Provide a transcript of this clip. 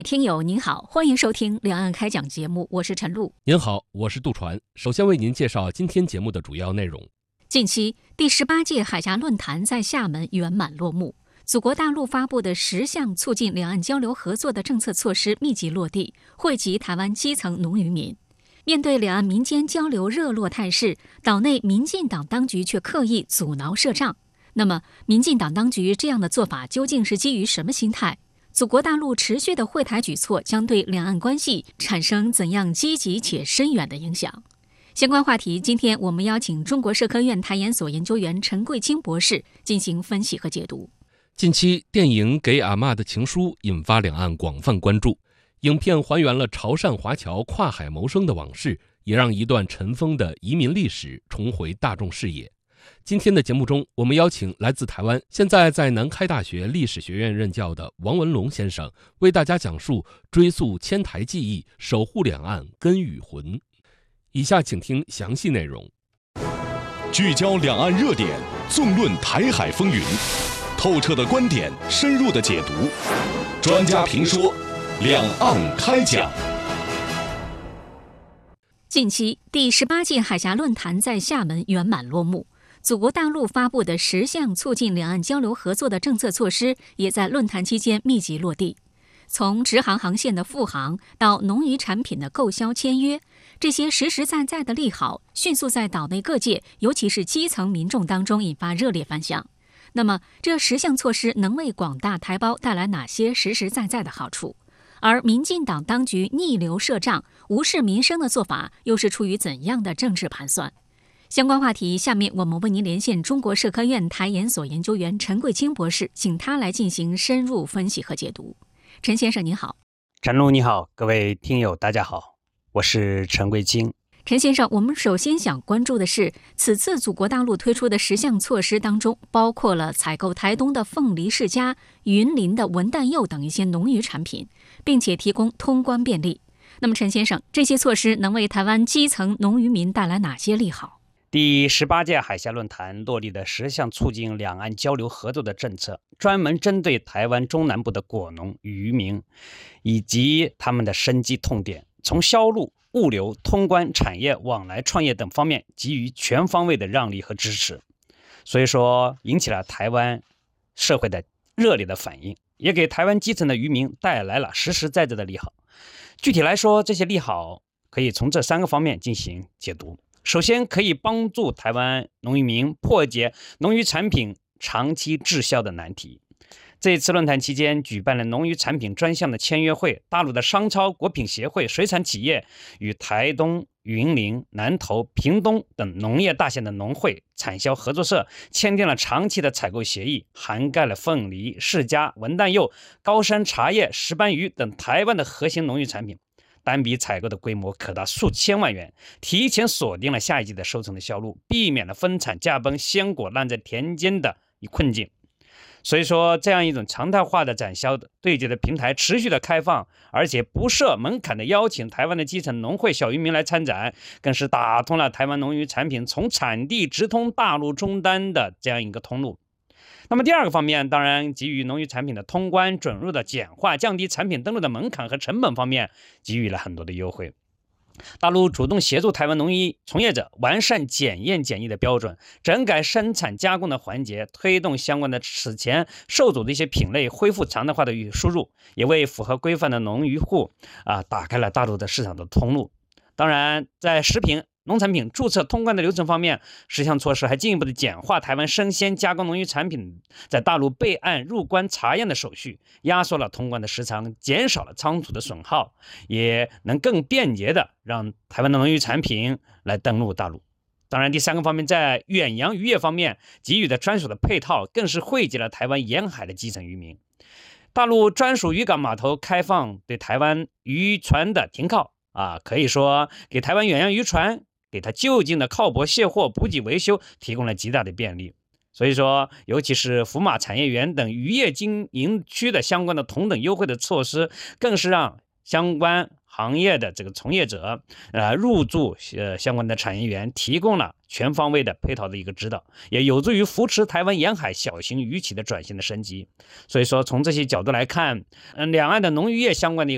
听友您好，欢迎收听两岸开讲节目，我是陈露。 您好，我是杜传。首先为您介绍今天节目的主要内容。 近期，第18届海峡论坛在厦门圆满落幕，祖国大陆发布的10项促进两岸交流合作的政策措施密集落地，惠及台湾基层农渔民。面对两岸民间交流热络态势，岛内民进党当局却刻意阻挠设障。那么，民进党当局这样的做法究竟是基于什么心态？祖国大陆持续的惠台举措将对两岸关系产生怎样积极且深远的影响？相关话题，今天我们邀请中国社科院台研所研究员陈桂清博士进行分析和解读。 近期，电影《给阿嬷的情书》引发两岸广泛关注。影片还原了潮汕华侨跨海谋生的往事，也让一段尘封的移民历史重回大众视野。今天的节目中，我们邀请来自台湾，现在在南开大学历史学院任教的王文龙先生，为大家讲述追溯迁台记忆，守护两岸根与魂。以下请听详细内容。 聚焦两岸热点，纵论台海风云，透彻的观点，深入的解读，专家评说，两岸开讲。 近期，第18届海峡论坛在厦门圆满落幕。祖国大陆发布的10项促进两岸交流合作的政策措施，也在论坛期间密集落地。从直航航线的复航到农渔产品的购销签约，这些实实在在的利好，迅速在岛内各界，尤其是基层民众当中引发热烈反响。那么，这10项措施能为广大台胞带来哪些实实在在的好处？而民进党当局逆流设障、无视民生的做法，又是出于怎样的政治盘算？相关话题，下面我们为您连线中国社科院台研所研究员陈桂清博士，请他来进行深入分析和解读。陈先生您好。 陈露你好，各位听友大家好，我是陈桂清。 陈先生，我们首先想关注的是，此次祖国大陆推出的10项措施当中，包括了采购台东的凤梨世家、云林的文旦柚等一些农渔产品，并且提供通关便利。那么陈先生，这些措施能为台湾基层农渔民带来哪些利好？ 第18届海峡论坛落地的10项促进两岸交流合作的政策，专门针对台湾中南部的果农与渔民以及他们的生计痛点，从销路、物流、通关、产业往来、创业等方面给予全方位的让利和支持。所以说，引起了台湾社会的热烈的反应，也给台湾基层的渔民带来了实实在在的利好。具体来说，这些利好可以从这3个方面进行解读。首先，可以帮助台湾农渔民破解农渔产品长期滞销的难题。这一次论坛期间举办了农渔产品专项的签约会，大陆的商超、果品协会、水产企业与台东、云林、南投、屏东等农业大县的农会、产销合作社签订了长期的采购协议，涵盖了凤梨、世家、文旦柚、高山茶叶、石斑鱼等台湾的核心农渔产品。单笔采购的规模可达数千万元，提前锁定了下一季的收成的销路，避免了分产价崩、鲜果烂在田间的困境。所以说，这样一种常态化的展销对接的平台持续的开放，而且不设门槛的邀请台湾的基层农会小渔民来参展，更是打通了台湾农渔产品从产地直通大陆终端的这样一个通路。那么第二个方面，当然给予农渔产品的通关准入的简化，降低产品登录的门槛和成本方面给予了很多的优惠。大陆主动协助台湾农业从业者完善检验检疫的标准，整改生产加工的环节，推动相关的此前受阻的一些品类恢复常态化的输入，也为符合规范的农渔户打开了大陆的市场的通路。当然，在食品农产品注册通关的流程方面，10项措施还进一步的简化台湾生鲜加工农渔产品在大陆备案入关查验的手续，压缩了通关的时长，减少了仓储的损耗，也能更便捷的让台湾的农渔产品来登陆大陆。当然，第3个方面，在远洋渔业方面给予的专属的配套，更是惠及了台湾沿海的基层渔民。大陆专属渔港码头开放对台湾渔船的停靠可以说给台湾远洋渔船给它就近的靠泊卸货、补给维修提供了极大的便利。所以说，尤其是福马产业园等渔业经营区的相关的同等优惠的措施，更是让相关行业的这个从业者入驻相关的产业园，提供了全方位的配套的一个指导，也有助于扶持台湾沿海小型渔企的转型的升级。所以说，从这些角度来看，两岸的农渔业相关的